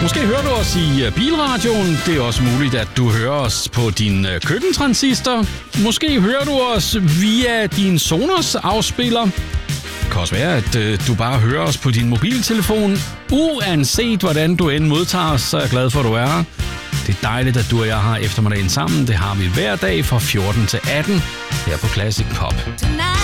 Måske hører du os i bilradioen. Det er også muligt, at du hører os på din køkkentransistor. Måske hører du os via din Sonos afspiller. Det kan også være, at du bare hører os på din mobiltelefon. Uanset hvordan du end modtager os, så er jeg glad for, at du er her. Det er dejligt, at du og jeg har eftermiddagen sammen. Det har vi hver dag fra 14 til 18 her på Classic Pop. Tonight.